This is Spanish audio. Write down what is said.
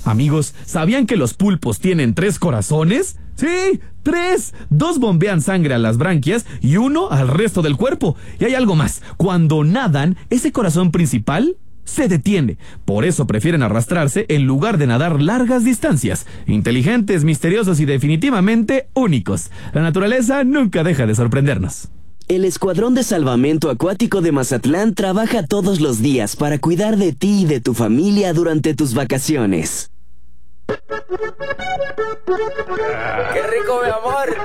Amigos, ¿sabían que los pulpos tienen 3 corazones? ¡Sí! 3. 2 bombean sangre a las branquias y 1 al resto del cuerpo. Y hay algo más. Cuando nadan, ese corazón principal se detiene. Por eso prefieren arrastrarse en lugar de nadar largas distancias. Inteligentes, misteriosos y definitivamente únicos. La naturaleza nunca deja de sorprendernos. El Escuadrón de Salvamento Acuático de Mazatlán trabaja todos los días para cuidar de ti y de tu familia durante tus vacaciones. ¡Qué rico, mi amor!